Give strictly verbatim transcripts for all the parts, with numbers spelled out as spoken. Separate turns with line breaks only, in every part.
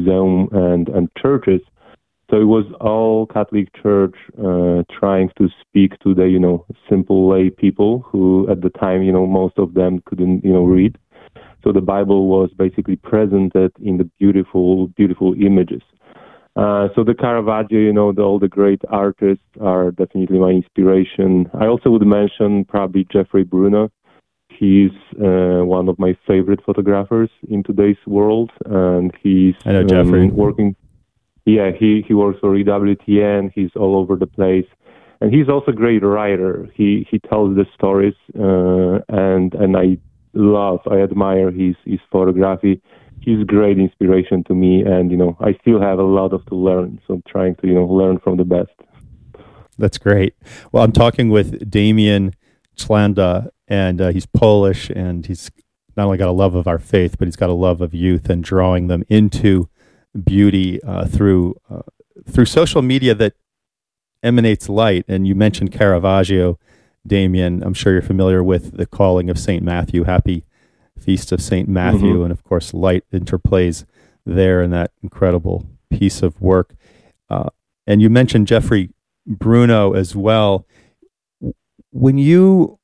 museum and, and churches. So it was all Catholic Church uh, trying to speak to the, you know, simple lay people who at the time, you know, most of them couldn't, you know, read. So the Bible was basically presented in the beautiful, beautiful images. Uh, so the Caravaggio, you know, the, all the great artists are definitely my inspiration. I also would mention probably Geoffrey Bruno. He's uh, one of my favorite photographers in today's world, and he's
I know Geoffrey.
Um, working. Yeah, he, he works for E W T N. He's all over the place, and he's also a great writer. He he tells the stories, uh, and and I love, I admire his his photography. He's great inspiration to me, and you know I still have a lot of to learn. So I'm trying to you know learn from the best.
That's great. Well, I'm talking with Damian Chlanda, and uh, he's Polish, and he's not only got a love of our faith, but he's got a love of youth and drawing them into beauty uh, through uh, through social media that emanates light. And you mentioned Caravaggio, Damian. I'm sure you're familiar with the calling of Saint Matthew. Happy Feast of Saint Matthew. Mm-hmm. And of course, light interplays there in that incredible piece of work. Uh, and you mentioned Geoffrey Bruno as well. When you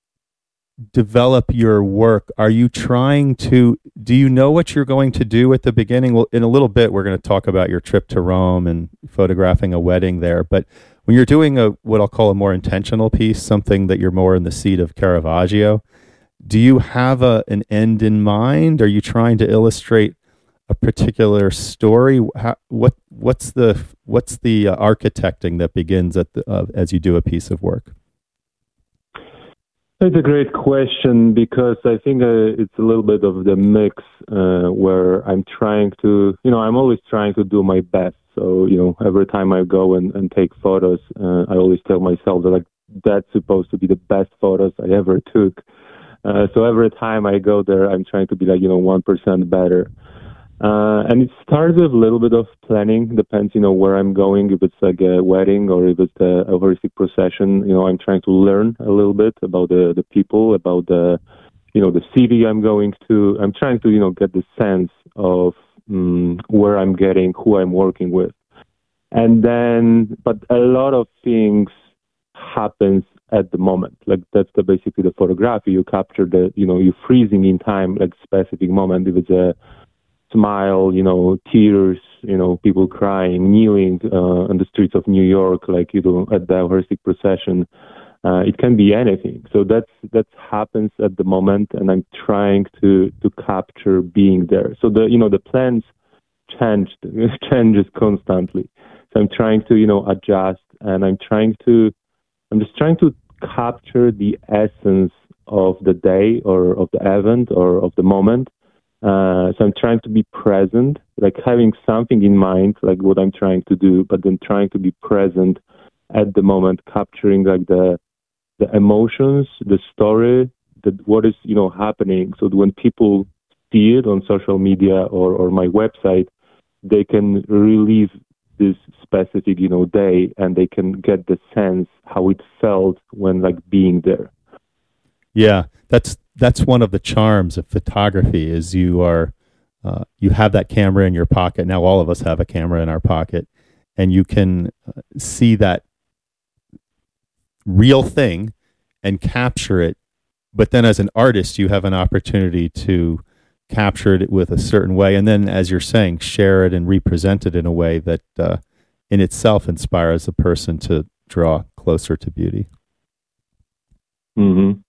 develop your work, are you trying to, do you know what you're going to do at the beginning? Well, in a little bit, we're going to talk about your trip to Rome and photographing a wedding there. But when you're doing a, what I'll call a more intentional piece, something that you're more in the seat of Caravaggio, do you have a, an end in mind? Are you trying to illustrate a particular story? How, what, what's the, what's the uh, architecting that begins at the, uh, as you do a piece of work?
It's a great question, because I think uh, it's a little bit of the mix uh, where I'm trying to, you know, I'm always trying to do my best. So, you know, every time I go and, and take photos, uh, I always tell myself that like that's supposed to be the best photos I ever took. Uh, so every time I go there, I'm trying to be like, you know, one percent better. Uh, and it starts with a little bit of planning. Depends, you know, where I'm going. If it's like a wedding or if it's the Eucharistic procession, you know, I'm trying to learn a little bit about the, the people, about the, you know, the city I'm going to. I'm trying to, you know, get the sense of um, where I'm getting, who I'm working with. And then, but a lot of things happens at the moment. Like that's the basically the photography. You capture the, you know, you're freezing in time, like specific moment. If it's a smile, you know, tears, you know, people crying, kneeling uh, on the streets of New York, like, you know, at the Eucharistic procession. Uh, it can be anything. So that's that happens at the moment, and I'm trying to to capture being there. So the you know the plans changed changes constantly. So I'm trying to you know adjust, and I'm trying to I'm just trying to capture the essence of the day or of the event or of the moment. Uh, so I'm trying to be present, like having something in mind, like what I'm trying to do, but then trying to be present at the moment, capturing like the the emotions, the story, the, what is, you know, happening. So that when people see it on social media or, or my website, they can relive this specific, you know, day, and they can get the sense how it felt when like being there.
Yeah, that's that's one of the charms of photography is you are uh, you have that camera in your pocket. Now all of us have a camera in our pocket, and you can uh, see that real thing and capture it. But then as an artist, you have an opportunity to capture it with a certain way, and then, as you're saying, share it and represent it in a way that uh, in itself inspires a person to draw closer to beauty.
Mm-hmm.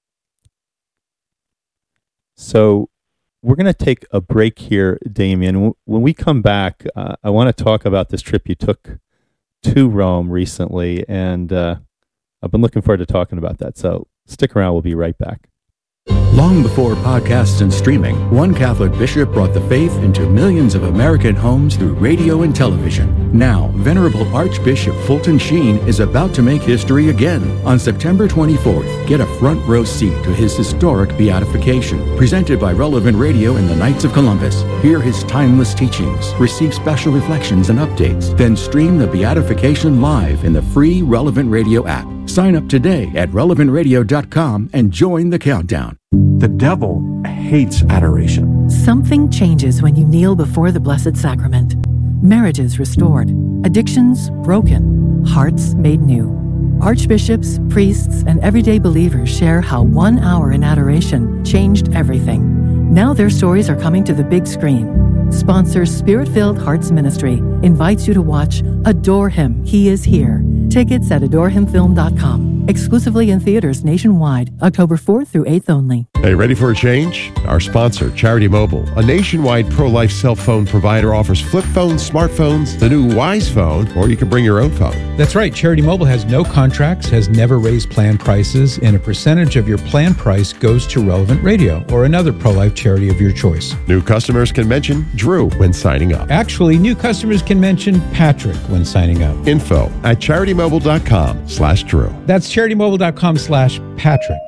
So we're going to take a break here, Damian. When we come back, uh, I want to talk about this trip you took to Rome recently, and uh, I've been looking forward to talking about that. So stick around. We'll be right back.
Long before podcasts and streaming, one Catholic bishop brought the faith into millions of American homes through radio and television. Now, Venerable Archbishop Fulton Sheen is about to make history again. On September twenty-fourth, get a front row seat to his historic beatification, presented by Relevant Radio and the Knights of Columbus. Hear his timeless teachings, receive special reflections and updates, then stream the beatification live in the free Relevant Radio app. Sign up today at relevant radio dot com and join the countdown.
The devil hates adoration.
Something changes when you kneel before the Blessed Sacrament.
marriages restored, addictions broken, hearts made new. Archbishops, priests, and everyday believers share how one hour in adoration changed everything. Now their stories are coming to the big screen. Sponsor Spirit-Filled Hearts Ministry invites you to watch Adore Him, He Is Here. Tickets at adore him film dot com. Exclusively in theaters nationwide, October fourth through eighth only.
Hey, ready for a change? Our sponsor, Charity Mobile, a nationwide pro-life cell phone provider, offers flip phones, smartphones, the new Wise Phone, or you can bring your own phone.
That's right. Charity Mobile has no contracts, has never raised plan prices, and a percentage of your plan price goes to Relevant Radio or another pro-life charity of your choice.
New customers can mention Drew when signing up.
Actually, new customers can mention Patrick when signing up.
Info at charitymobile.com slash Drew.
That's charitymobile.com slash Patrick.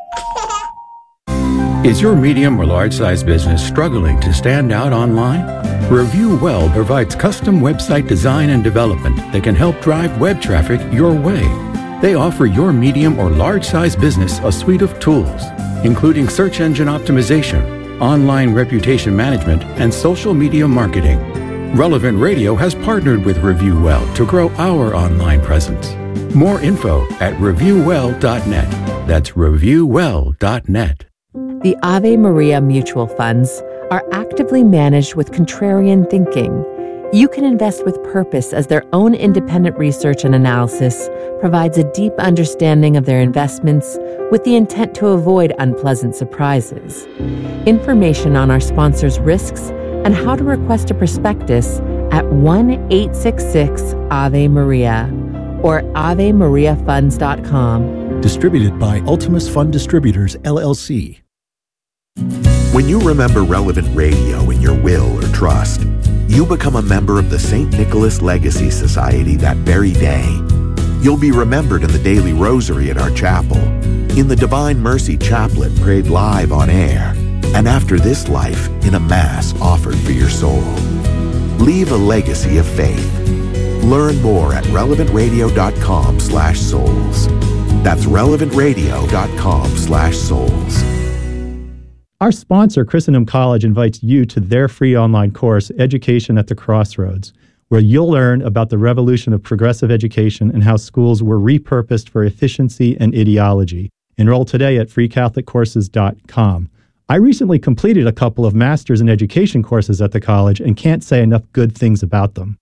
Is your medium or large-size business struggling to stand out online? ReviewWell provides custom website design and development that can help drive web traffic your way. They offer your medium or large-size business a suite of tools, including search engine optimization, online reputation management, and social media marketing. Relevant Radio has partnered with ReviewWell to grow our online presence. More info at review well dot net. That's review well dot net.
The Ave Maria mutual funds are actively managed with contrarian thinking. You can invest with purpose as their own independent research and analysis provides a deep understanding of their investments with the intent to avoid unpleasant surprises. Information on our sponsors' risks and how to request a prospectus at one eight six six Ave Maria or ave maria funds dot com.
Distributed by Ultimus Fund Distributors, L L C.
When you remember Relevant Radio in your will or trust, you become a member of the Saint Nicholas Legacy Society that very day. You'll be remembered in the daily rosary at our chapel, in the Divine Mercy Chaplet prayed live on air, and after this life in a Mass offered for your soul. Leave a legacy of faith. Learn more at relevantradio.com slash souls. That's relevantradio.com slash souls.
Our sponsor, Christendom College, invites you to their free online course, Education at the Crossroads, where you'll learn about the revolution of progressive education and how schools were repurposed for efficiency and ideology. Enroll today at free catholic courses dot com. I recently completed a couple of Masters in Education courses at the college and can't say enough good things about them.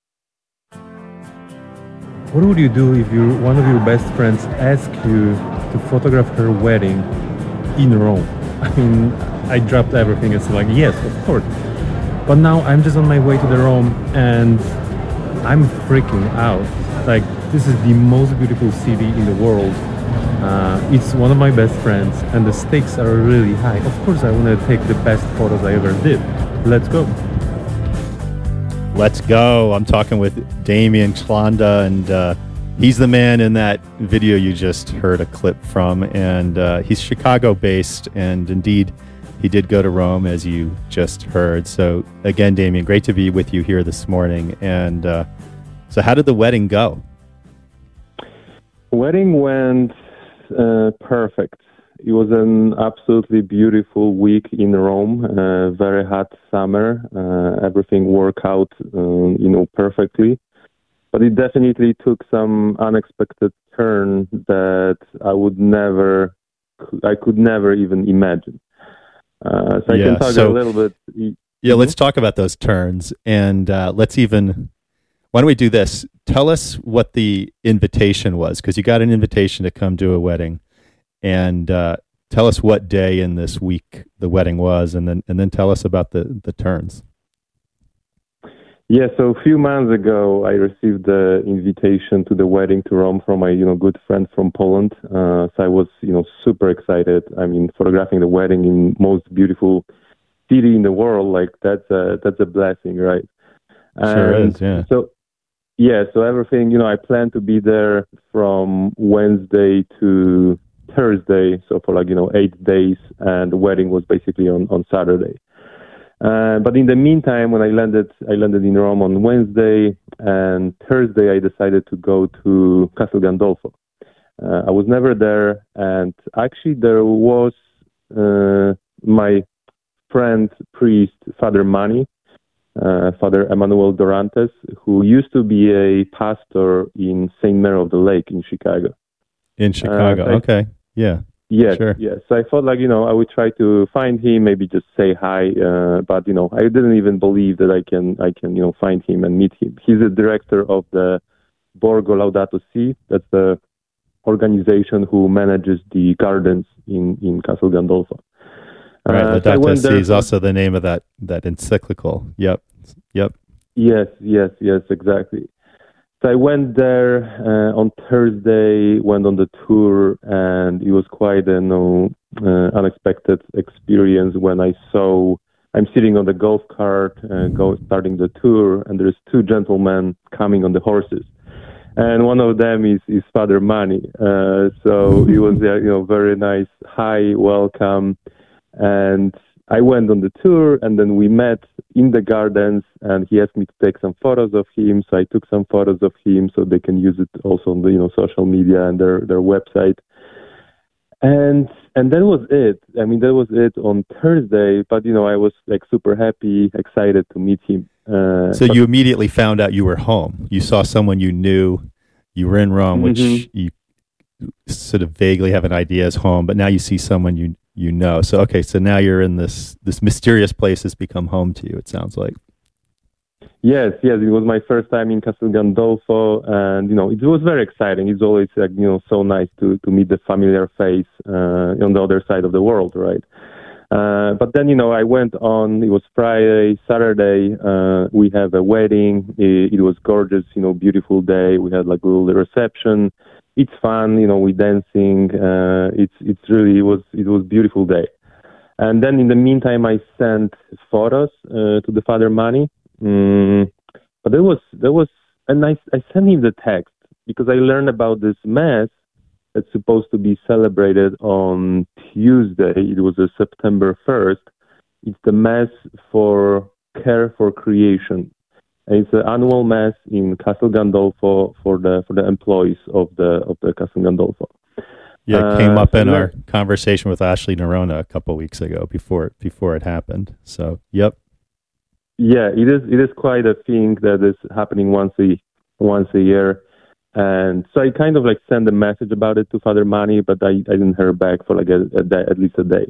What would you do if you, one of your best friends asked you to photograph her wedding in Rome? I mean, I dropped everything and said, like, yes, of course. But now I'm just on my way to the Rome and I'm freaking out. Like, this is the most beautiful city in the world. Uh, it's one of my best friends and the stakes are really high. Of course, I want to take the best photos I ever did. Let's go.
Let's go. I'm talking with Damian Chlanda, and uh, he's the man in that video you just heard a clip from, and uh, he's Chicago-based, and indeed, he did go to Rome, as you just heard. So again, Damian, great to be with you here this morning. And uh, so how did the wedding go?
Wedding went uh, perfect. It was an absolutely beautiful week in Rome, uh, very hot summer. Uh, everything worked out, uh, you know, perfectly. But it definitely took some unexpected turn that I would never, I could never even imagine. Uh, so I
yeah,
can talk
so,
a little bit.
Yeah, mm-hmm. Let's talk about those turns. And uh, let's even, why don't we do this? Tell us what the invitation was, because you got an invitation to come to a wedding. And uh, tell us what day in this week the wedding was, and then and then tell us about the, the turns.
Yeah, so a few months ago, I received the invitation to the wedding to Rome from my, you know, good friend from Poland. Uh, so I was, you know, super excited. I mean, photographing the wedding in most beautiful city in the world, like that's a that's a blessing, right?
Sure
and
is, yeah.
So, yeah, so everything, you know, I plan to be there from Wednesday to Thursday, so for like, you know, eight days, and the wedding was basically on, on Saturday. Uh, but in the meantime, when I landed, I landed in Rome on Wednesday, and Thursday I decided to go to Castel Gandolfo. Uh, I was never there, and actually there was uh, my friend, priest, Father Mani. uh, Father Emmanuel Dorantes, who used to be a pastor in Saint Mary of the Lake in Chicago.
In Chicago,
uh, so
okay, I, yeah.
Yes,
sure.
yes. So I thought, like, you know, I would try to find him, maybe just say hi, uh, but, you know, I didn't even believe that I can, I can, you know, find him and meet him. He's the director of the Borgo Laudato Si. That's the organization who manages the gardens in, in Castel Gandolfo.
Right,
uh,
Laudato
so
Si is also the name of that, that encyclical. Yep, yep.
Yes, yes, yes, exactly. So I went there uh, on Thursday, went on the tour, and it was quite an you know, uh, unexpected experience when I saw, I'm sitting on the golf cart, uh, go, starting the tour, and there's two gentlemen coming on the horses. And one of them is, is Father Mani. Uh, so it was a you know, very nice, hi, welcome. And I went on the tour, and then we met in the gardens, and he asked me to take some photos of him. So I took some photos of him so they can use it also on the you know social media and their, their website. And and that was it. I mean, that was it on Thursday. But you know, I was like super happy, excited to meet him. Uh,
so
but,
you immediately found out you were home. You saw someone you knew. You were in Rome, which mm-hmm. you sort of vaguely have an idea is home, but now you see someone you you know. So, okay, so now you're in this this mysterious place has become home to you, it sounds like.
Yes, yes, it was my first time in Castel Gandolfo, and, you know, it was very exciting. It's always, like, you know, so nice to, to meet the familiar face uh, on the other side of the world, right? Uh, but then, you know, I went on, it was Friday, Saturday, uh, we have a wedding. It, it was gorgeous, you know, beautiful day. We had, like, a little reception. It's fun, you know, we dancing. Uh, it's it's really it was it was beautiful day. And then in the meantime, I sent photos uh, to the Father Mani. Mm, but there was there was and I I sent him the text because I learned about this mass that's supposed to be celebrated on Tuesday. It was a September first. It's the mass for Care for Creation. It's an annual mass in Castel Gandolfo for the for the employees of the of the Castel Gandolfo.
Yeah, it came
uh,
up
so
in
that,
our conversation with Ashley Nerona a couple of weeks ago before before it happened. So, yep.
Yeah, it is it is quite a thing that is happening once a once a year, and so I kind of like sent a message about it to Father Mani, but I, I didn't hear back for like a, a day, at least a day.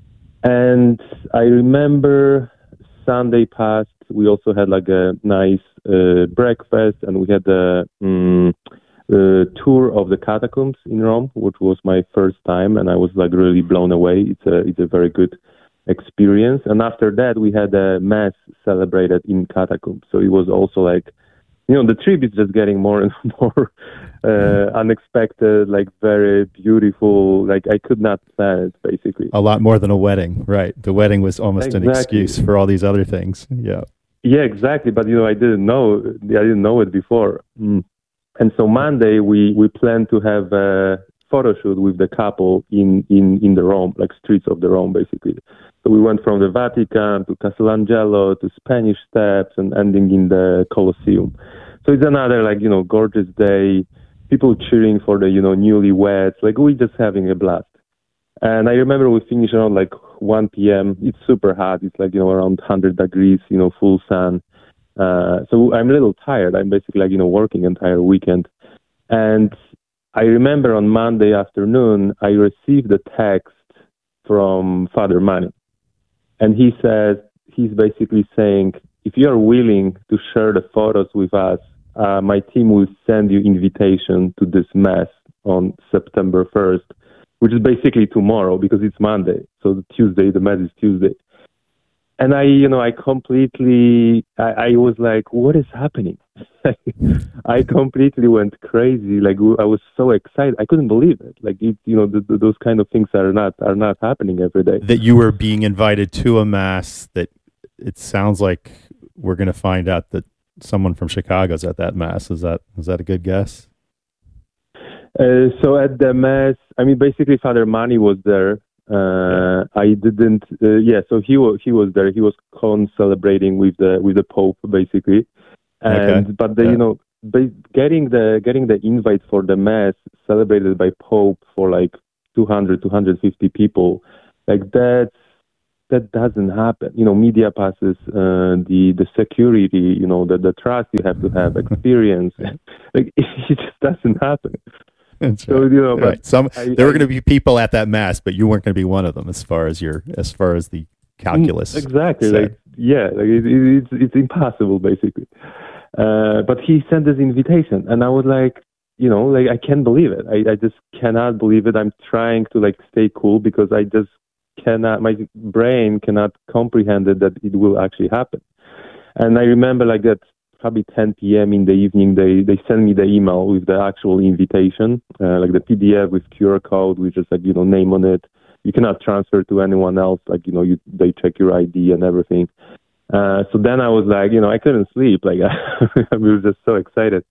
And I remember Sunday passed. We also had like a nice uh, breakfast, and we had a um, uh, tour of the catacombs in Rome, which was my first time, and I was like really blown away. It's a it's a very good experience. And after that, we had a mass celebrated in catacombs. So it was also like, you know, the trip is just getting more and more uh, unexpected, like very beautiful. Like I could not plan it, basically.
A lot more than a wedding, right? The wedding was almost
exactly.
an excuse for all these other things. Yeah.
Yeah, exactly. But, you know, I didn't know, I didn't know it before. Mm. And so Monday, we, we planned to have a photo shoot with the couple in, in, in the Rome, like streets of the Rome, basically. So we went from the Vatican to Castellangelo to Spanish Steps and ending in the Colosseum. So it's another, like, you know, gorgeous day, people cheering for the, you know, newlyweds, like we're just having a blast. And I remember we finished around like one p.m. It's super hot. It's like, you know, around one hundred degrees, you know, full sun. Uh, so I'm a little tired. I'm basically like, you know, working entire weekend. And I remember on Monday afternoon, I received a text from Father Mani. And he says, he's basically saying, if you are willing to share the photos with us, uh, my team will send you invitation to this mass on September first, which is basically tomorrow because it's Monday. So Tuesday, the mass is Tuesday. And I, you know, I completely, I, I was like, what is happening? I completely went crazy. Like I was so excited. I couldn't believe it. Like, it, you know, the, the, those kind of things are not, are not happening every day.
That you were being invited to a mass that it sounds like we're going to find out that someone from Chicago's at that mass. Is that, is that a good guess?
Uh, so at the mass, I mean, basically Father Mani was there. Uh, I didn't, uh, yeah, so he was, he was there. He was con-celebrating with the, with the Pope, basically. And, okay. but the, yeah. you know, ba- getting the, getting the invite for the mass celebrated by Pope for like two hundred, two hundred fifty people, like that's, that doesn't happen. You know, media passes, uh, the the security, you know, the the trust you have to have, experience, like it just doesn't happen.
That's
so
right.
you know, but
right. Some
I,
there were
I,
going to be people at that mass, but you weren't going to be one of them as far as your as far as the calculus.
Exactly.
said.
Like yeah, like it, it, it's it's impossible basically. Uh, but he sent this invitation, and I was like, you know, like I can't believe it. I, I just cannot believe it. I'm trying to like stay cool because I just cannot. My brain cannot comprehend it that it will actually happen. And I remember like that probably ten p.m. in the evening, they they sent me the email with the actual invitation, uh, like the P D F with Q R code, with just like you know name on it. You cannot transfer to anyone else. Like you know, you they check your I D and everything. Uh, so then I was like, you know, I couldn't sleep. Like I was just so excited.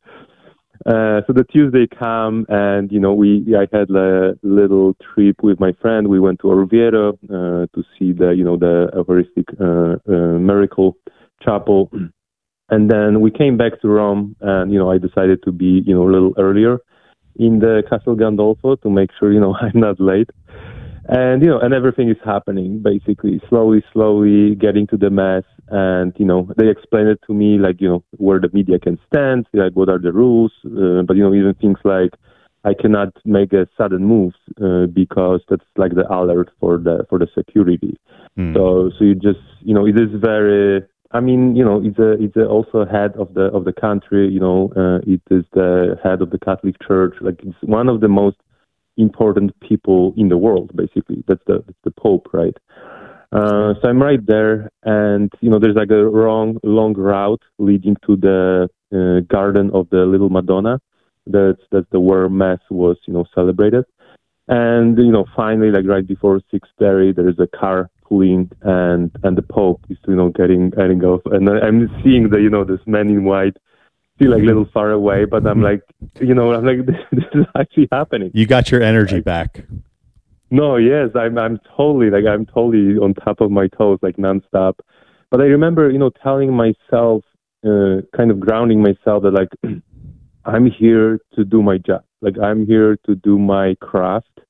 Uh, so the Tuesday come, and you know, we I had a little trip with my friend. We went to Orvieto uh, to see the you know the Eucharistic uh, uh, Miracle Chapel, and then we came back to Rome. And you know, I decided to be you know a little earlier in the Castel Gandolfo to make sure you know I'm not late. And, you know, and everything is happening, basically, slowly, slowly getting to the mass. And, you know, they explained it to me, like, you know, where the media can stand, like, what are the rules. Uh, but, you know, even things like I cannot make a sudden moves uh, because that's like the alert for the for the security. Mm. So, so you just, you know, it is very, I mean, you know, it's a, it's a also head of the, of the country, you know, uh, it is the head of the Catholic Church. Like, it's one of the most important people in the world, basically. That's the that's the Pope, right? Uh, so I'm right there, and you know, there's like a long, long route leading to the uh, Garden of the Little Madonna. That's that's the where Mass was, you know, celebrated. And you know, finally, like right before six thirty, there is a car pulling, and and the Pope is, you know, getting getting off, and I'm seeing the, you know, this man in white. Still like a little far away, but I'm like, you know, I'm like, this, this is actually happening.
You got your energy like, back.
No, yes, I'm, I'm totally like, I'm totally on top of my toes, like nonstop. But I remember, you know, telling myself, uh, kind of grounding myself that like, I'm here to do my job. Like, I'm here to do my craft.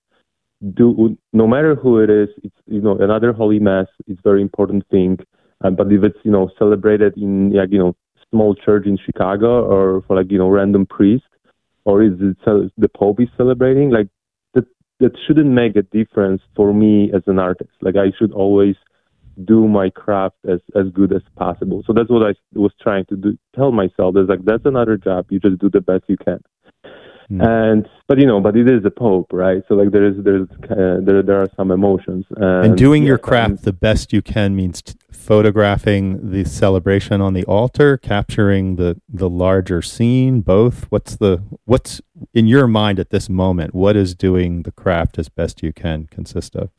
Do no matter who it is, it's, you know, another Holy Mass. It's a very important thing. Um, but if it's, you know, celebrated in, like, you know, small church in Chicago, or for like, you know, random priest, or is it ce- the Pope is celebrating, like that that shouldn't make a difference for me as an artist. Like I should always do my craft as, as good as possible. So that's what I was trying to do, tell myself. There's like, that's another job. You just do the best you can. Mm. And, but you know, but it is the Pope, right? So like there is, there's, uh, there, there are some emotions. And,
and doing
yes,
your craft
I'm,
the best you can means t- photographing the celebration on the altar, capturing the, the larger scene, both. What's the, what's in your mind at this moment? What is doing the craft as best you can consist of?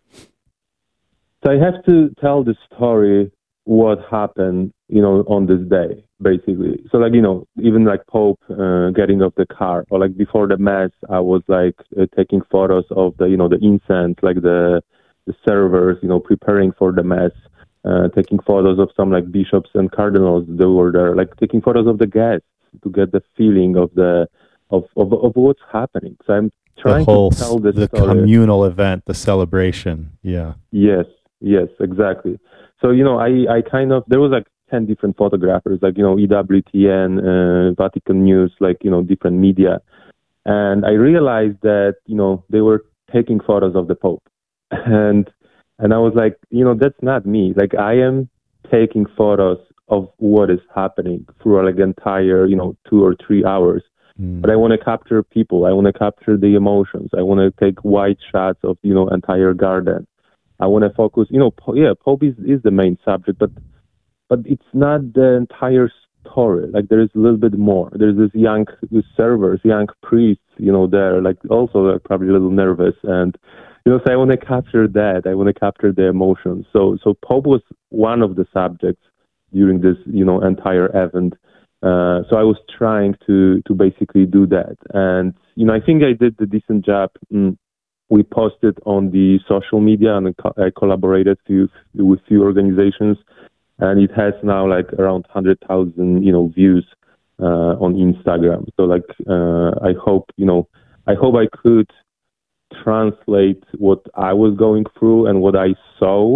So I have to tell the story, what happened, you know, on this day, basically. So like, you know, even like Pope uh, getting off the car, or like before the Mass, I was like uh, taking photos of the, you know, the incense, like the, the servers, you know, preparing for the Mass, uh, taking photos of some like bishops and cardinals that were there, like taking photos of the guests to get the feeling of the, of, of, of what's happening. So I'm trying
the whole,
to tell this
the
story.
communal event, the celebration. Yeah.
Yes. Yes, exactly. So, you know, I, I kind of, there was like ten different photographers, like, you know, E W T N, uh, Vatican News, like, you know, different media. And I realized that, you know, they were taking photos of the Pope. And, and I was like, you know, that's not me. Like, I am taking photos of what is happening through like entire, you know, two or three hours. Mm. But I want to capture people. I want to capture the emotions. I want to take wide shots of, you know, entire garden. I want to focus, you know, yeah, Pope is, is the main subject, but but it's not the entire story. Like, there is a little bit more. There's this young servers, young priests, you know, they're like also like probably a little nervous. And, you know, so I want to capture that. I want to capture the emotions. So, so Pope was one of the subjects during this, you know, entire event. Uh, so I was trying to, to basically do that. And, you know, I think I did a decent job. Mm. We posted on the social media, and I collaborated few, with few organizations, and it has now like around one hundred thousand, you know, views uh, on Instagram. So like, uh, I hope, you know, I hope I could translate what I was going through and what I saw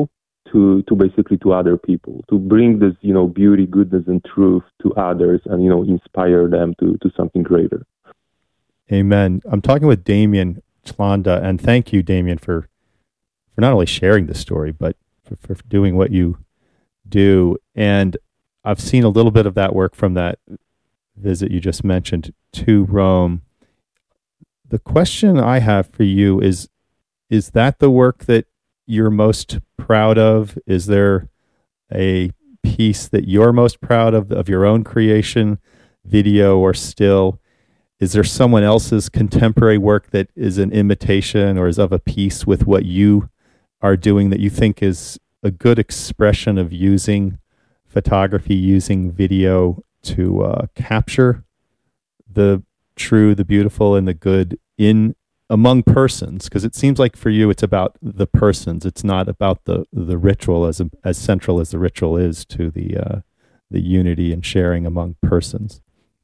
to, to basically to other people, to bring this, you know, beauty, goodness, and truth to others and, you know, inspire them to, to something greater.
Amen. I'm talking with Damian Chlanda, and thank you, Damian, for, for not only sharing the story, but for, for doing what you do. And I've seen a little bit of that work from that visit you just mentioned to Rome. The question I have for you is, is that the work that you're most proud of? Is there a piece that you're most proud of, of your own creation, video or still? Is there someone else's contemporary work that is an imitation or is of a piece with what you are doing that you think is a good expression of using photography, using video to uh, capture the true, the beautiful, and the good in among persons? Because it seems like for you it's about the persons. It's not about the the ritual as as central as the ritual is to the uh, the unity and sharing among persons.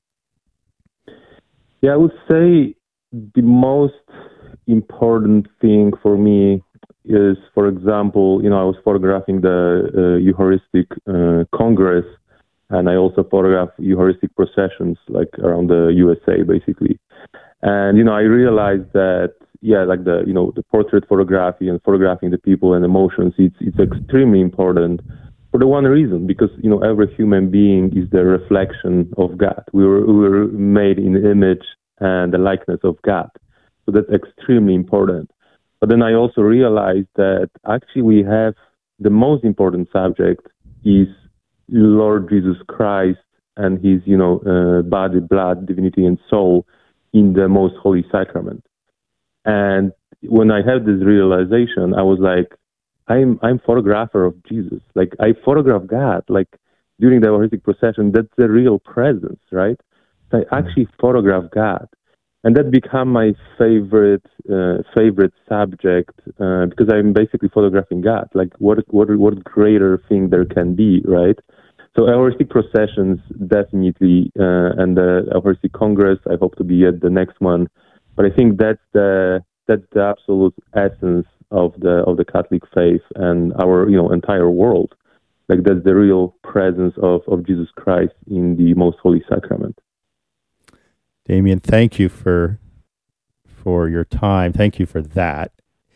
Yeah, I would say the most important thing for me is, for example, you know, I was photographing the uh, Eucharistic uh, Congress, and I also photograph Eucharistic processions, like around the U S A, basically. And, you know, I realized that, yeah, like the, you know, the portrait photography and photographing the people and emotions, it's, it's extremely important for the one reason, because, you know, every human being is the reflection of God. We were, we were made in the image and the likeness of God. So that's extremely important. But then I also realized that actually we have the most important subject is Lord Jesus Christ and his, you know, uh, body, blood, divinity, and soul in the most holy sacrament. And when I had this realization, I was like, I'm I'm photographer of Jesus. Like, I photograph God. Like, during the Eucharistic procession, that's the real presence, right? So I actually photograph God. And that became my favorite uh, favorite subject uh, because I'm basically photographing God. Like, what what what greater thing there can be, right? So Eucharistic processions, definitely, uh, and the Eucharistic Congress, I hope to be at the next one. But I think that's the that's the absolute essence of the of the Catholic faith and our, you know, entire world. Like, that's the real presence of, of Jesus Christ in the most holy sacrament.
Damian, thank you for for your time. Thank you for that.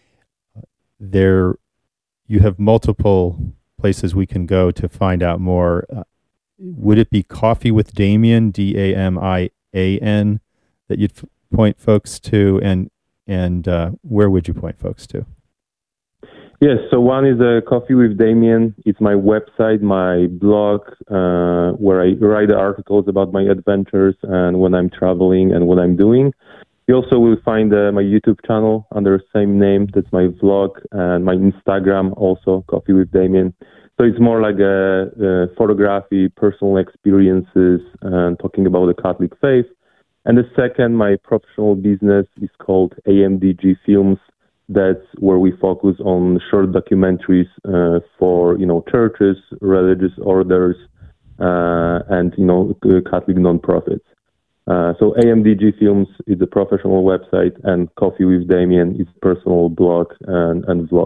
There, you have multiple places we can go to find out more. Uh, would it be Coffee with Damian, D A M I A N, that you'd f- point folks to, and and uh, where would you point folks to?
Yes, so one is uh, Coffee with Damian. It's my website, my blog, uh, where I write articles about my adventures and when I'm traveling and what I'm doing. You also will find uh, my YouTube channel under the same name. That's my vlog, and my Instagram also, Coffee with Damian. So it's more like a, a photography, personal experiences, and talking about the Catholic faith. And the second, my professional business is called A M D G Films. That's where we focus on short documentaries uh, for, you know, churches, religious orders, uh, and, you know, Catholic nonprofits. Uh, so A M D G Films is a professional website, and Coffee with Damian is a personal blog and, and vlog.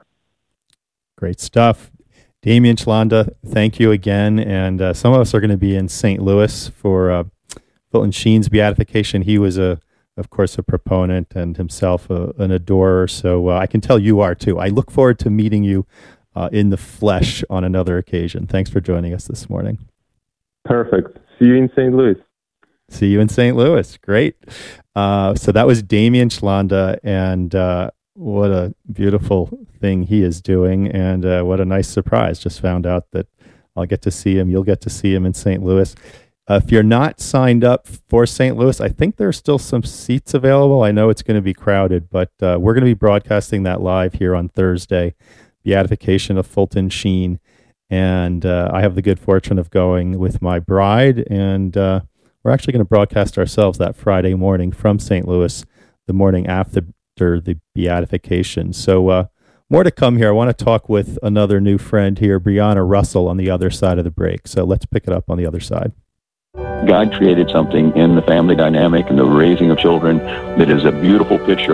Great stuff. Damian Chlanda, thank you again. And uh, some of us are going to be in Saint Louis for uh, Fulton Sheen's beatification. He was, a, of course, a proponent and himself a, an adorer. So uh, I can tell you are too. I look forward to meeting you uh, in the flesh on another occasion. Thanks for joining us this morning.
Perfect. See you in Saint Louis.
See you in Saint Louis. Great. Uh, so that was Damian Chlanda, and uh, what a beautiful thing he is doing, and uh, what a nice surprise. Just found out that I'll get to see him. You'll get to see him in Saint Louis. Uh, if you're not signed up for Saint Louis, I think there's still some seats available. I know it's going to be crowded, but uh, we're going to be broadcasting that live here on Thursday, Beatification of Fulton Sheen. And uh, I have the good fortune of going with my bride, and uh, we're actually going to broadcast ourselves that Friday morning from Saint Louis, the morning after the beatification. So uh, more to come here. I want to talk with another new friend here, Brianna Russell, on the other side of the break. So let's pick it up on the other side.
God created something in the family dynamic and the raising of children that is a beautiful picture.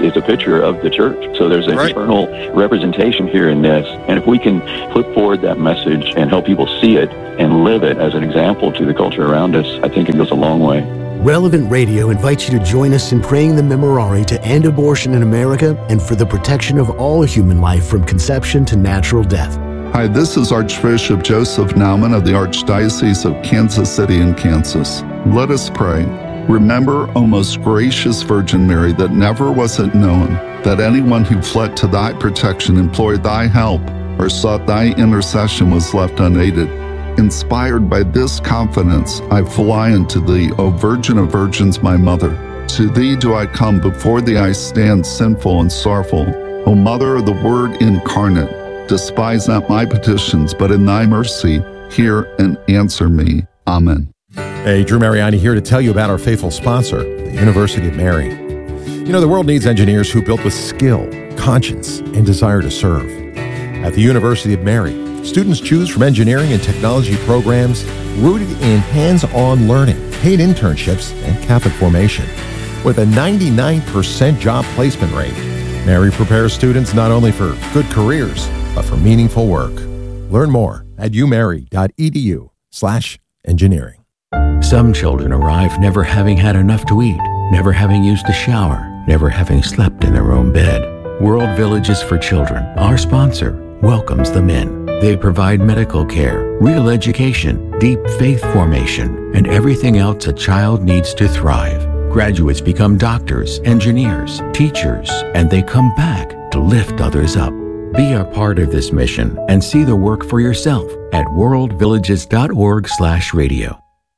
is a picture of the church. So there's an
Right.
eternal representation here in this. And if we can put forward that message and help people see it and live it as an example to the culture around us, I think it goes a long way.
Relevant Radio invites you to join us in praying the Memorare to end abortion in America and for the protection of all human life from conception to natural death.
Hi, this is Archbishop Joseph Naumann of the Archdiocese of Kansas City in Kansas. Let us pray. Remember, O most gracious Virgin Mary, that never was it known that anyone who fled to thy protection, implored thy help, or sought thy intercession was left unaided. Inspired by this confidence, I fly unto thee, O Virgin of Virgins, my Mother. To thee do I come, before thee I stand sinful and sorrowful. O Mother of the Word incarnate, despise not my petitions, but in thy mercy hear and answer me. Amen.
Hey, Drew Mariani here to tell you about our faithful sponsor, the University of Mary. You know, the world needs engineers who built with skill, conscience, and desire to serve. At the University of Mary, students choose from engineering and technology programs rooted in hands-on learning, paid internships, and Catholic formation. With a ninety-nine percent job placement rate, Mary prepares students not only for good careers, but for meaningful work. Learn more at umary.edu slash engineering.
Some children arrive never having had enough to eat, never having used a shower, never having slept in their own bed. World Villages for Children, our sponsor, welcomes them in. They provide medical care, real education, deep faith formation, and everything else a child needs to thrive. Graduates become doctors, engineers, teachers, and they come back to lift others up. Be a part of this mission and see the work for yourself at worldvillages.org slash radio.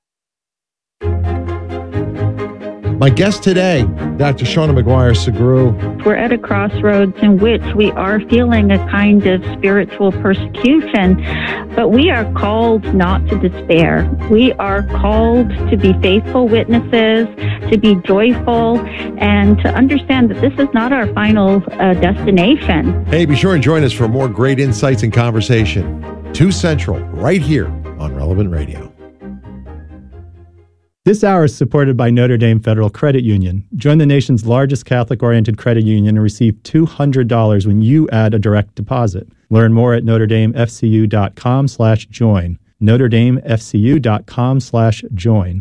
My guest today, Doctor Shauna Maguire-Sugrue.
We're at a crossroads in which we are feeling a kind of spiritual persecution, but we are called not to despair. We are called to be faithful witnesses, to be joyful, and to understand that this is not our final uh, destination.
Hey, be sure and join us for more great insights and conversation. two Central, right here on Relevant Radio.
This hour is supported by Notre Dame Federal Credit Union. Join the nation's largest Catholic-oriented credit union and receive two hundred dollars when you add a direct deposit. Learn more at NotreDameFCU.com slash join. NotreDameFCU.com slash join.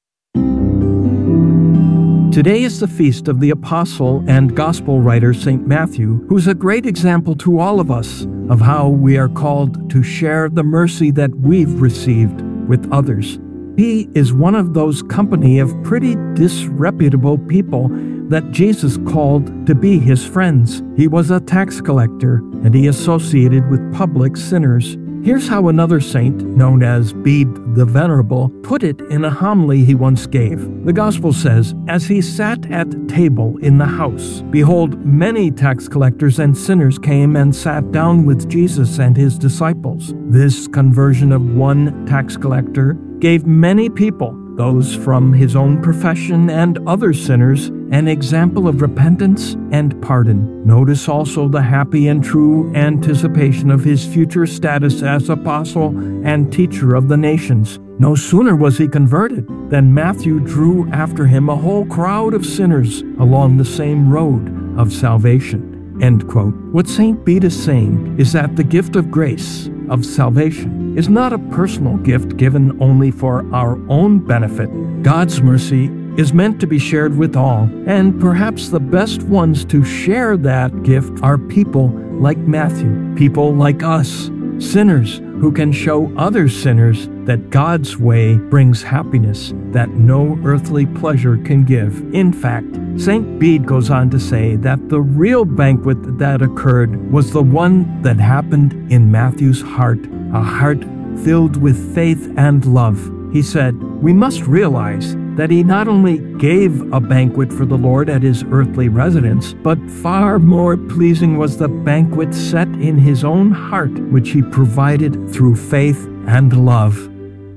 Today is the feast of the apostle and gospel writer Saint Matthew, who's a great example to all of us of how we are called to share the mercy that we've received with others. He is one of those company of pretty disreputable people that Jesus called to be his friends. He was a tax collector, and he associated with public sinners. Here's how another saint, known as Bede the Venerable, put it in a homily he once gave. The Gospel says, "As he sat at table in the house, behold, many tax collectors and sinners came and sat down with Jesus and his disciples. This conversion of one tax collector gave many people, those from his own profession and other sinners, an example of repentance and pardon. Notice also the happy and true anticipation of his future status as apostle and teacher of the nations. No sooner was he converted than Matthew drew after him a whole crowd of sinners along the same road of salvation." End quote. What Saint Bede is saying is that the gift of grace, of salvation, is not a personal gift given only for our own benefit. God's mercy is meant to be shared with all, and perhaps the best ones to share that gift are people like Matthew, people like us, sinners who can show other sinners that God's way brings happiness that no earthly pleasure can give. In fact, Saint Bede goes on to say that the real banquet that occurred was the one that happened in Matthew's heart, a heart filled with faith and love. He said, "We must realize that he not only gave a banquet for the Lord at his earthly residence, but far more pleasing was the banquet set in his own heart, which he provided through faith and love."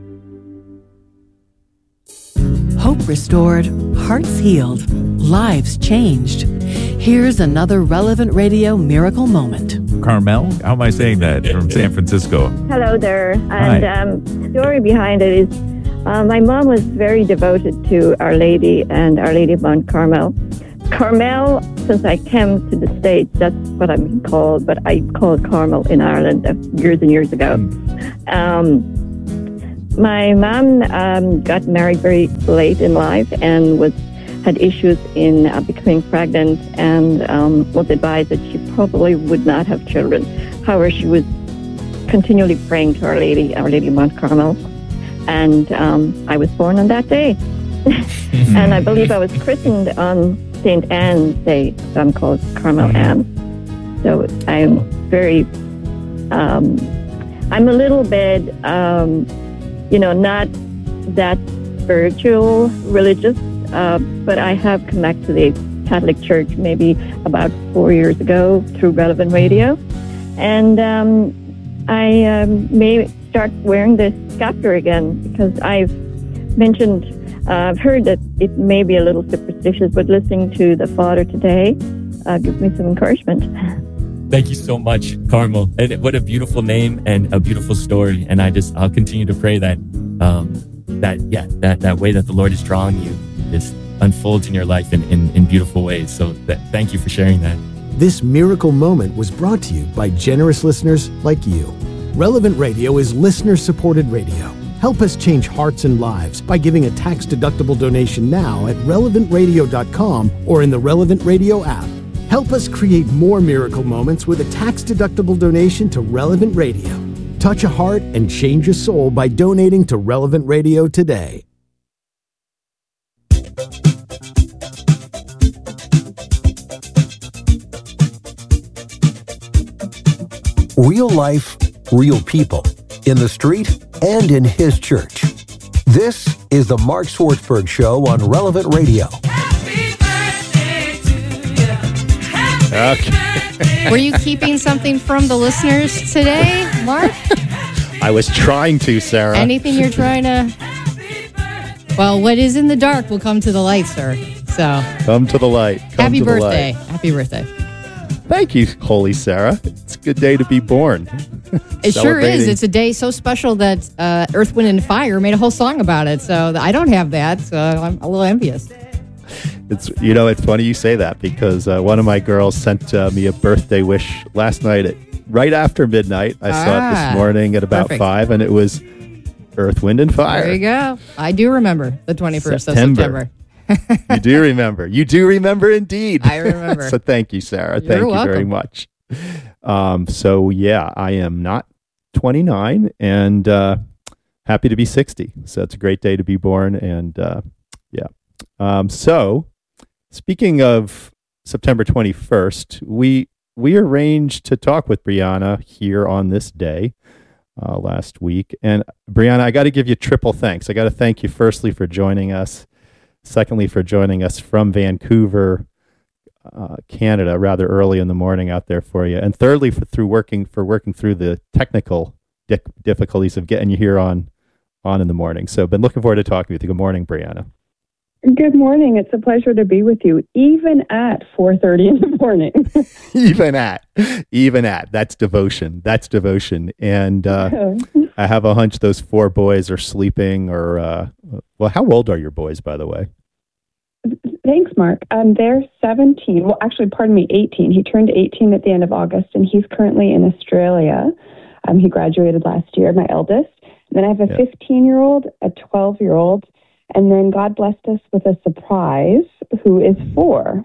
Hope restored, hearts healed, lives changed. Here's another Relevant Radio miracle moment.
Carmel, how am I saying that? From San Francisco.
Hello there. And um, the story behind it is uh, my mom was very devoted to Our Lady and Our Lady of Mount Carmel. Carmel, since I came to the States, that's what I'm being called, but I called Carmel in Ireland years and years ago. Um, my mom um, got married very late in life and was had issues in uh, becoming pregnant and um, was advised that she probably would not have children. However, she was continually praying to Our Lady, Our Lady of Mount Carmel, and um, I was born on that day. And I believe I was christened on Saint Anne's Day, so I'm called Carmel Anne. So I'm very, um, I'm a little bit, um, you know, not that spiritual, religious, uh, but I have come back to the Catholic Church maybe about four years ago through Relevant Radio. And um, I um, may start wearing this scepter again because I've mentioned, uh, I've heard that it may be a little superstitious, but listening to the Father today uh, gives me some encouragement.
Thank you so much, Carmel. And what a beautiful name and a beautiful story. And I just, I'll continue to pray that, um, that, yeah, that, that way that the Lord is drawing you just unfolds in your life in, in, in beautiful ways. So that, thank you for sharing that.
This miracle moment was brought to you by generous listeners like you. Relevant Radio is listener-supported radio. Help us change hearts and lives by giving a tax-deductible donation now at relevant radio dot com or in the Relevant Radio app. Help us create more miracle moments with a tax-deductible donation to Relevant Radio. Touch a heart and change a soul by donating to Relevant Radio today.
Real life, real people, in the street and in his church. This is the Mark Swartzberg Show on Relevant Radio.
Okay.
Were you keeping something from the listeners today, Mark?
I was trying to, Sarah.
Anything you're trying to... Well, what is in the dark will come to the light, sir. So,
come to the light. Come
happy
to
birthday.
The light.
Happy birthday.
Thank you, Holy Sarah. It's a good day to be born.
It sure is. It's a day so special that uh, Earth, Wind, and Fire made a whole song about it. So I don't have that, so I'm a little envious.
It's you know, it's funny you say that because uh, one of my girls sent uh, me a birthday wish last night at right after midnight. I ah, saw it this morning at about perfect. five, and it was Earth, Wind, and Fire.
There you go. I do remember the twenty-first September. of September.
You do remember. You do remember indeed.
I remember.
So thank you, Sarah.
You're
thank you
welcome.
very much. Um, so yeah, I am not twenty-nine and uh, happy to be sixty. So it's a great day to be born. And uh, yeah. Um, so speaking of September twenty-first, we we arranged to talk with Brianna here on this day uh, last week. And Brianna, I got to give you triple thanks. I got to thank you firstly for joining us. Secondly, for joining us from Vancouver, uh, Canada, rather early in the morning out there for you. And thirdly, for through working for working through the technical di- difficulties of getting you here on on in the morning. So, been looking forward to talking with you. Good morning, Brianna.
Good morning. It's a pleasure to be with you, even at four thirty in the morning.
even at, even at. That's devotion. That's devotion. And uh, I have a hunch those four boys are sleeping. Or uh, well, how old are your boys, by the way?
Thanks, Mark. Um, they're seventeen. Well, actually, pardon me, eighteen. He turned eighteen at the end of August, and he's currently in Australia. Um, he graduated last year, my eldest. And then I have a fifteen-year-old, a twelve-year-old, and then God blessed us with a surprise who is four.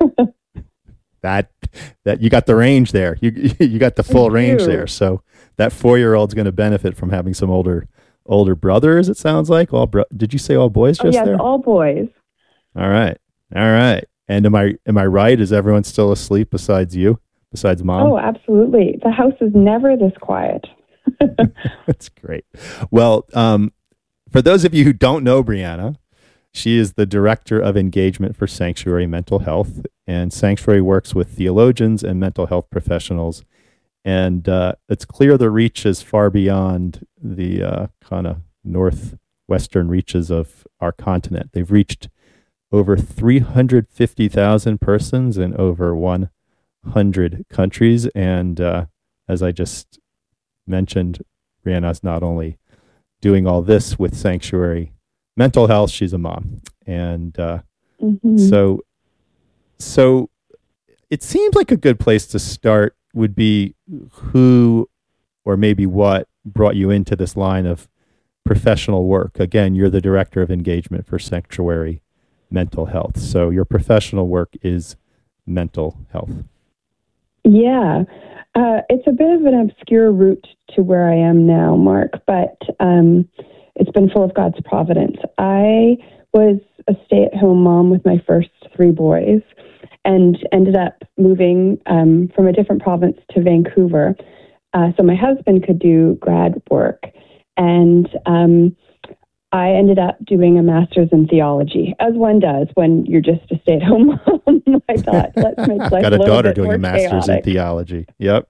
that that you got the range there. You you got the full range there. So that four-year-old's going to benefit from having some older older brothers. It sounds like all. Bro- Did you say all boys? Just
oh, yes,
there?
all boys.
All right, all right. And am I am I right? Is everyone still asleep besides you? Besides mom?
Oh, absolutely. The house is never this quiet.
That's great. Well, um, for those of you who don't know Brianna, she is the Director of Engagement for Sanctuary Mental Health, and Sanctuary works with theologians and mental health professionals. And uh, it's clear the reach is far beyond the uh, kind of northwestern reaches of our continent. They've reached over three hundred fifty thousand persons in over one hundred countries. And uh, as I just mentioned, Brianna's not only doing all this with Sanctuary Mental Health, she's a mom. And uh, mm-hmm. so so it seems like a good place to start would be who or maybe what brought you into this line of professional work. Again, you're the director of engagement for Sanctuary Mental Health. So your professional work is mental health.
Yeah. Uh, it's a bit of an obscure route to where I am now, Mark, but um, it's been full of God's providence. I was a stay-at-home mom with my first three boys and ended up moving um, from a different province to Vancouver uh, so my husband could do grad work. And um, I ended up doing a master's in theology, as one does when you're just a stay-at-home mom. I thought, let's make life
Got
a
a
little
daughter
bit
doing
more
a master's
chaotic.
in theology. Yep.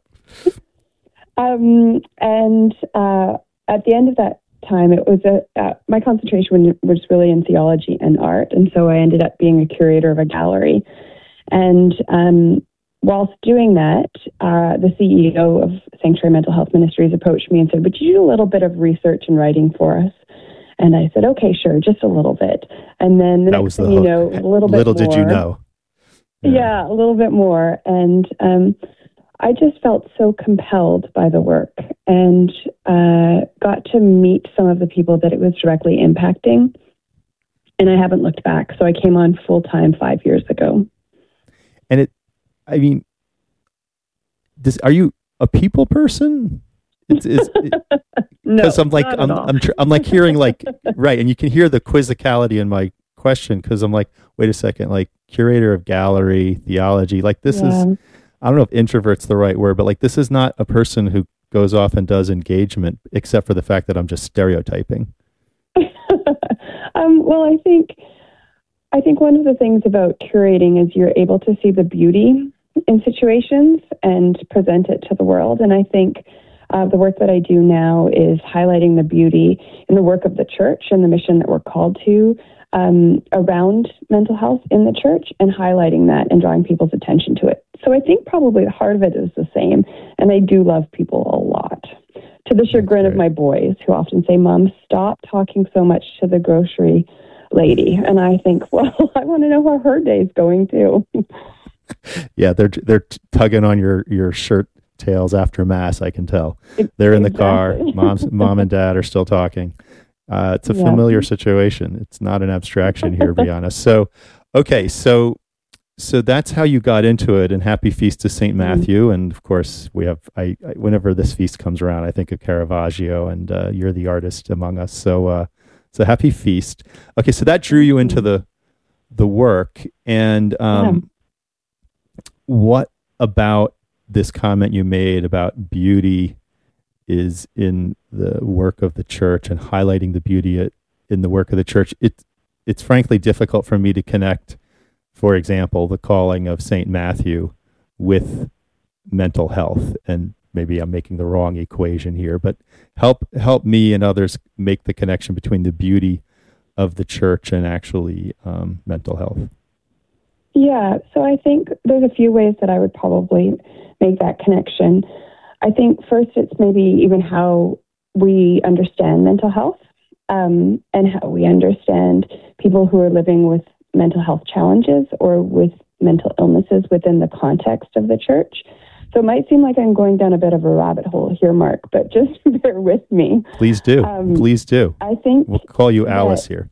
Um, and uh, at the end of that time, it was a uh, my concentration was really in theology and art, and so I ended up being a curator of a gallery. And um, whilst doing that, uh, the C E O of Sanctuary Mental Health Ministries approached me and said, "Would you do a little bit of research and writing for us?" And I said, "Okay, sure, just a little bit." And then the
That
next
was the
thing you
hook.
know, a little bit
Little
more.
did you know.
Yeah. yeah, a little bit more. And um, I just felt so compelled by the work and uh, got to meet some of the people that it was directly impacting. And I haven't looked back. So I came on full time five years ago.
And it, I mean, this, are you a people person? It's, it's, it,
no,
because I'm like,
not at
I'm,
all.
I'm, tr- I'm like hearing like, right. And you can hear the quizzicality in my question because I'm like, wait a second, like curator of gallery, theology, like this
Yeah.
is, I don't know if introvert's the right word, but like this is not a person who goes off and does engagement, except for the fact that I'm just stereotyping.
um, well, I think, I think one of the things about curating is you're able to see the beauty in situations and present it to the world. And I think uh, the work that I do now is highlighting the beauty in the work of the church and the mission that we're called to um, around mental health in the church and highlighting that and drawing people's attention to it. So I think probably the heart of it is the same. And I do love people a lot, to the chagrin of my boys who often say, "Mom, stop talking so much to the grocery lady." And I think, well, I want to know how her day's going too.
Yeah, they're they're tugging on your, your shirt tails after mass. I can tell they're in the car.
Exactly.
Mom's mom and dad are still talking. Uh, it's a
Yeah.
familiar situation. It's not an abstraction here, to be honest. So, okay, so so that's how you got into it. And happy feast to Saint Matthew. Mm-hmm. And of course, we have. I, I whenever this feast comes around, I think of Caravaggio, and uh, you're the artist among us. So, uh, so happy feast. Okay, so that drew you into the the work, and um, yeah. What about this comment you made about beauty is in the work of the church and highlighting the beauty in the work of the church? It, it's frankly difficult for me to connect, for example, the calling of Saint Matthew with mental health. And maybe I'm making the wrong equation here, but help help me and others make the connection between the beauty of the church and actually um, mental health.
Yeah, so I think there's a few ways that I would probably make that connection. I think first it's maybe even how we understand mental health um, and how we understand people who are living with mental health challenges or with mental illnesses within the context of the church. So it might seem like I'm going down a bit of a rabbit hole here, Mark, but just bear with me.
Please do.
Um,
Please do.
I think
we'll call you Alice
that,
here.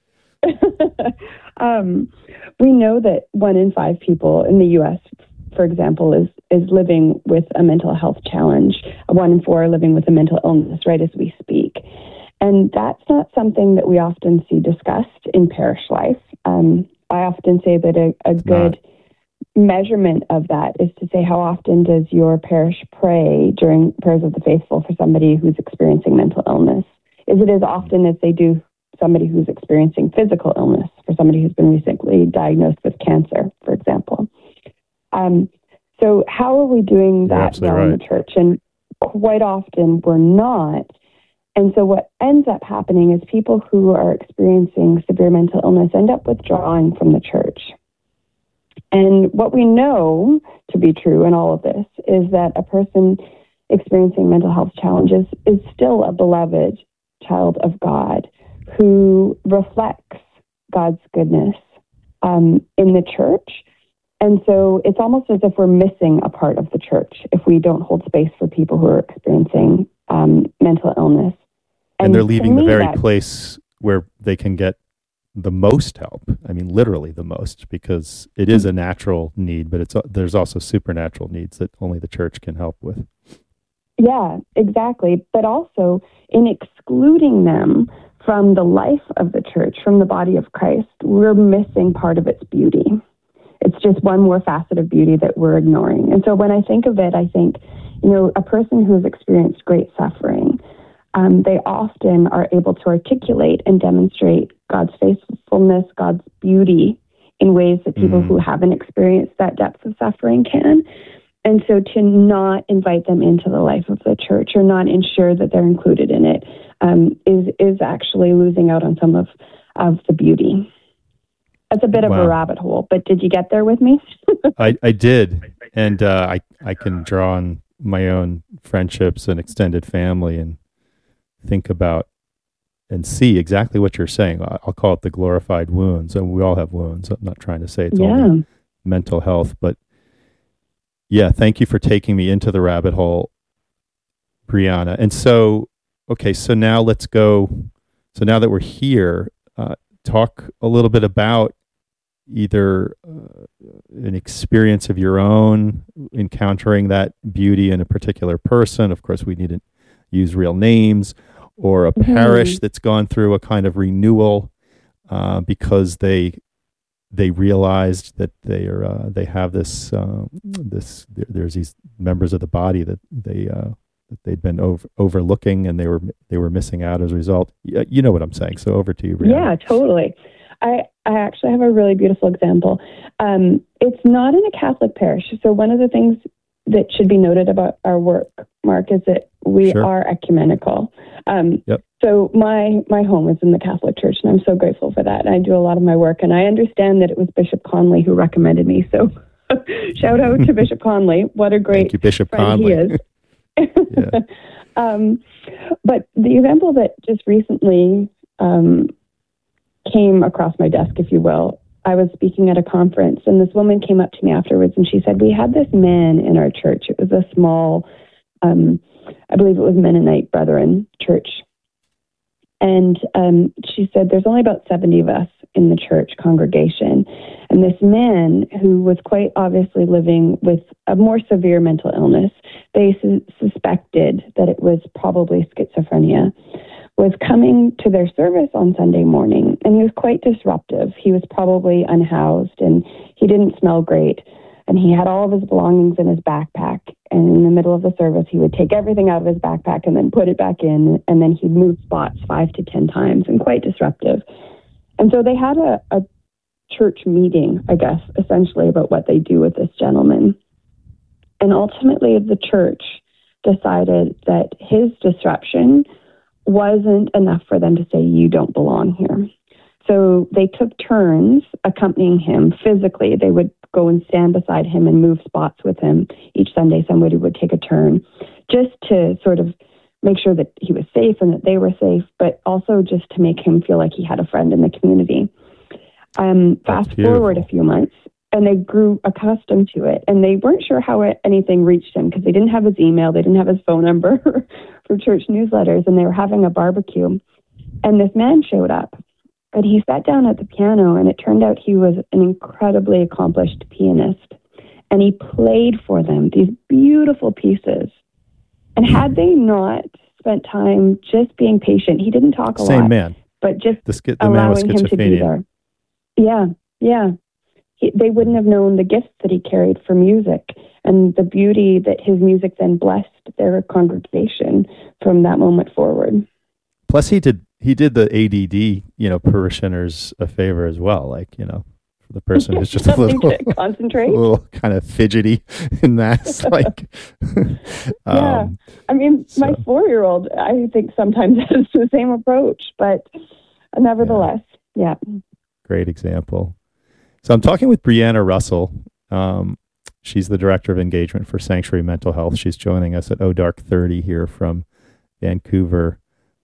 um, we know that one in five people in the U S, for example, is is living with a mental health challenge. One in four are living with a mental illness right as we speak. And that's not something that we often see discussed in parish life. Um, I often say that a, a good measurement of that is to say, how often does your parish pray during prayers of the faithful for somebody who's experiencing mental illness? Is it as often as they do somebody who's experiencing physical illness, for somebody who's been recently diagnosed with cancer, for example? Um, so how are we doing that now right. in the church? And quite often we're not. And so what ends up happening is people who are experiencing severe mental illness end up withdrawing from the church. And what we know to be true in all of this is that a person experiencing mental health challenges is still a beloved child of God who reflects God's goodness um, in the church And so it's almost as if we're missing a part of the church if we don't hold space for people who are experiencing um, mental illness.
And, and they're leaving the very
that,
place where they can get the most help. I mean, literally the most, because it is a natural need, but it's there's also supernatural needs that only the church can help with.
Yeah, exactly. But also in excluding them from the life of the church, from the body of Christ, we're missing part of its beauty. It's just one more facet of beauty that we're ignoring. And so when I think of it, I think, you know, a person who has experienced great suffering, um, they often are able to articulate and demonstrate God's faithfulness, God's beauty in ways that people mm. who haven't experienced that depth of suffering can. And so to not invite them into the life of the church or not ensure that they're included in it um, is is actually losing out on some of, of the beauty. That's a bit of wow. a rabbit hole, but did you get there with me?
I, I did. And uh, I, I can draw on my own friendships and extended family and think about and see exactly what you're saying. I'll call it the glorified wounds. And we all have wounds. I'm not trying to say it's
yeah.
only mental health, but yeah, thank you for taking me into the rabbit hole, Brianna. And so, okay, so now let's go. So now that we're here, uh, talk a little bit about either uh, an experience of your own encountering that beauty in a particular person. Of course, we need to use real names, or a mm-hmm. parish that's gone through a kind of renewal uh, because they they realized that they are uh, they have this uh, this there, there's these members of the body that they uh, that they'd been over, overlooking and they were they were missing out as a result. You know what I'm saying? So over to you, Brianna.
Yeah, totally. I, I actually have a really beautiful example. Um, it's not in a Catholic parish. So one of the things that should be noted about our work, Mark, is that we sure. are ecumenical. Um,
yep.
So my my home is in the Catholic Church, and I'm so grateful for that. And I do a lot of my work, and I understand that it was Bishop Conley who recommended me. So shout out to Bishop Conley. What a great
Thank you, Bishop
friend
Conley.
he is.
yeah.
um, but the example that just recently um, came across my desk, if you will, I was speaking at a conference, and this woman came up to me afterwards, and she said, we had this man in our church. It was a small, um, I believe it was Mennonite Brethren church. And um, she said, there's only about seventy of us in the church congregation. And this man, who was quite obviously living with a more severe mental illness, they su- suspected that it was probably schizophrenia, was coming to their service on Sunday morning, and he was quite disruptive. He was probably unhoused, and he didn't smell great, and he had all of his belongings in his backpack, and in the middle of the service, he would take everything out of his backpack and then put it back in, and then he'd move spots five to ten times, and quite disruptive. And so they had a, a church meeting, I guess, essentially about what they do with this gentleman. And ultimately, the church decided that his disruption wasn't enough for them to say, you don't belong here. So they took turns accompanying him physically. They would go and stand beside him and move spots with him. Each Sunday, somebody would take a turn just to sort of make sure that he was safe and that they were safe, but also just to make him feel like he had a friend in the community. Um, fast forward a few months, and they grew accustomed to it, and they weren't sure how it, anything reached him because they didn't have his email, they didn't have his phone number for church newsletters, and they were having a barbecue. And this man showed up, and he sat down at the piano, and it turned out he was an incredibly accomplished pianist, and he played for them these beautiful pieces. And had they not spent time just being patient, he didn't talk a
Same
lot,
man.
but just
the, sk- the man with
allowing him to be there. Yeah, yeah. He, they wouldn't have known the gifts that he carried for music and the beauty that his music then blessed their congregation from that moment forward.
Plus, he did he did the A D D, you know, parishioners a favor as well. Like, you know, for the person who's just a little
concentrate,
a little kind of fidgety in that. Like,
yeah,
um,
I mean, so. my four-year-old, I think sometimes has the same approach, but nevertheless, yeah. yeah.
Great example. So I'm talking with Brianna Russell. Um, she's the Director of Engagement for Sanctuary Mental Health. She's joining us at O Dark thirty here from Vancouver,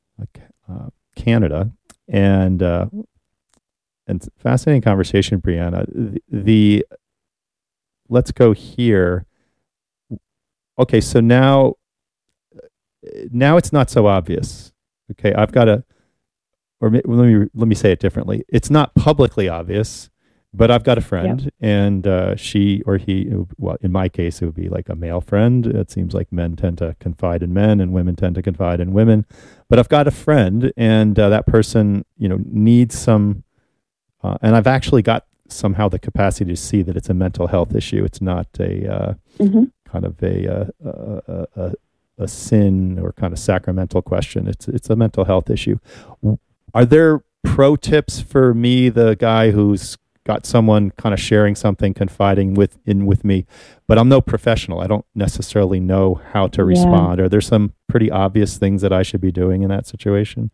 uh, Canada. And uh, and fascinating conversation, Brianna. The, the let's go here. Okay, so now, now it's not so obvious. Okay, I've got a, or let me let me say it differently. It's not publicly obvious, but I've got a friend, yeah. and uh, she or he, well, in my case, it would be like a male friend. It seems like men tend to confide in men, and women tend to confide in women. But I've got a friend, and uh, that person, you know, needs some, uh, and I've actually got somehow the capacity to see that it's a mental health issue. It's not a uh, mm-hmm. kind of a, uh, a, a a sin or kind of sacramental question. It's it's a mental health issue. Are there pro tips for me, the guy who's got someone kind of sharing something, confiding with in with me, but I'm no professional. I don't necessarily know how to respond. Yeah. Are there some pretty obvious things that I should be doing in that situation?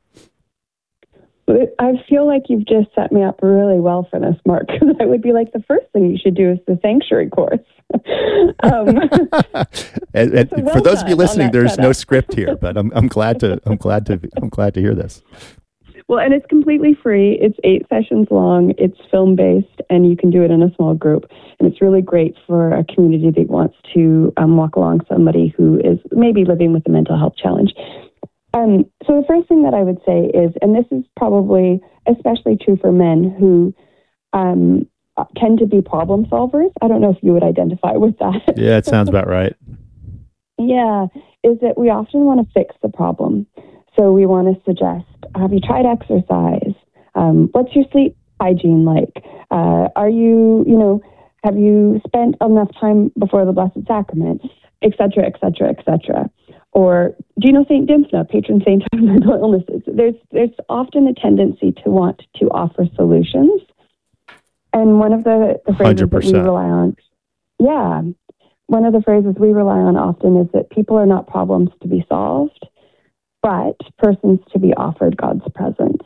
I feel like you've just set me up really well for this, Mark, because I would be like, the first thing you should do is the sanctuary course. um,
and, and so well for those of you listening, there's setup. No script here, but I'm I'm glad to I'm glad to I'm glad to hear this.
Well, and it's completely free. It's eight sessions long. It's film based, and you can do it in a small group. And it's really great for a community that wants to um, walk along somebody who is maybe living with a mental health challenge. Um, so the first thing that I would say is, and this is probably especially true for men who um, tend to be problem solvers. I don't know if you would identify with that.
Yeah, it sounds about right.
Yeah, is that we often want to fix the problem. So we want to suggest, have you tried exercise? Um, what's your sleep hygiene like? Uh, are you, you know, have you spent enough time before the Blessed Sacrament, et cetera, et cetera, et cetera? Or do you know Saint Dymphna, patron saint of mental illnesses? There's there's often a tendency to want to offer solutions. And one of the, the phrases one hundred percent that we rely on, yeah, one of the phrases we rely on often is that people are not problems to be solved, but persons to be offered God's presence.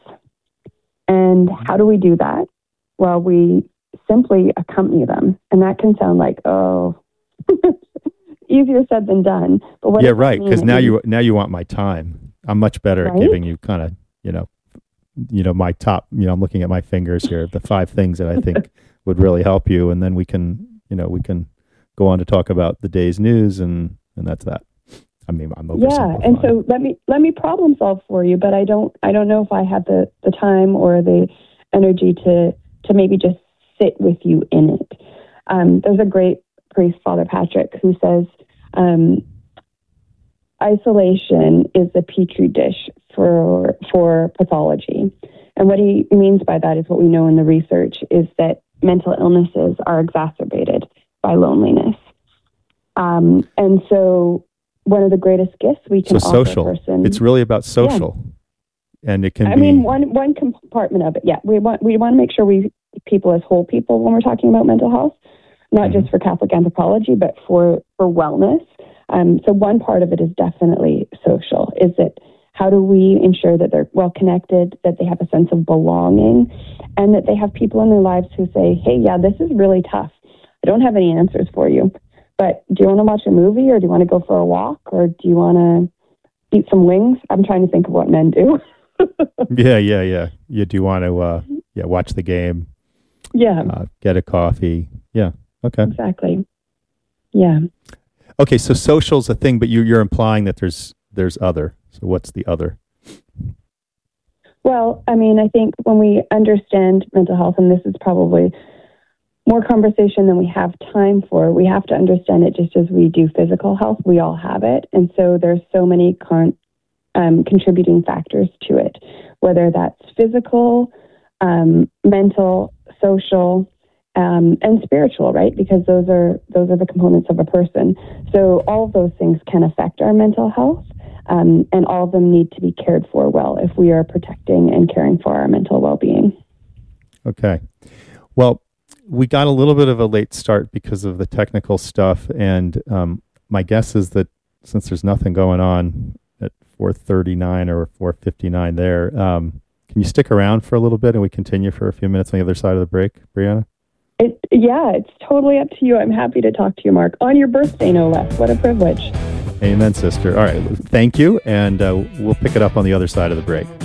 And how do we do that? Well, we simply accompany them. And that can sound like, oh, easier said than done. But what
yeah, right. Because now you now you want my time. I'm much better right? at giving you kind of, you know, you know, my top, you know, I'm looking at my fingers here, the five things that I think would really help you. And then we can, you know, we can go on to talk about the day's news, and, and that's that. I mean, I'm oversimplifying.
Yeah, and so let me let me problem solve for you, but I don't I don't know if I have the, the time or the energy to to maybe just sit with you in it. Um, there's a great priest, Father Patrick, who says um, isolation is the petri dish for for pathology, and what he means by that is what we know in the research is that mental illnesses are exacerbated by loneliness, um, and so. One of the greatest gifts we can
so
offer
social.
a person.
It's really about social, yeah. and it can.
I
be...
mean, one one compartment of it. Yeah, we want we want to make sure we see people as whole people when we're talking about mental health, not mm-hmm. just for Catholic anthropology, but for for wellness. Um, so one part of it is definitely social. Is that how do we ensure that they're well connected, that they have a sense of belonging, and that they have people in their lives who say, "Hey, yeah, this is really tough. I don't have any answers for you. But do you want to watch a movie, or do you want to go for a walk, or do you want to eat some wings?" I'm trying to think of what men do.
yeah, yeah, yeah. You do want to, uh, yeah, watch the game.
Yeah.
Uh, get a coffee. Yeah. Okay.
Exactly. Yeah.
Okay, so social's a thing, but you, you're implying that there's there's other. So what's the other?
Well, I mean, I think when we understand mental health, and this is probably more conversation than we have time for, we have to understand it just as we do physical health. We all have it. And so there's so many con- um, contributing factors to it, whether that's physical, um, mental, social, um, and spiritual, right? Because those are those are the components of a person. So all of those things can affect our mental health, um, and all of them need to be cared for well if we are protecting and caring for our mental well-being.
Okay. Well, we got a little bit of a late start because of the technical stuff, and um, my guess is that since there's nothing going on at four thirty-nine or four fifty-nine there, um, can you stick around for a little bit and we continue for a few minutes on the other side of the break, Brianna?
It, yeah, it's totally up to you. I'm happy to talk to you, Mark. On your birthday, no less. What a privilege.
Amen, sister. All right, thank you, and uh, we'll pick it up on the other side of the break.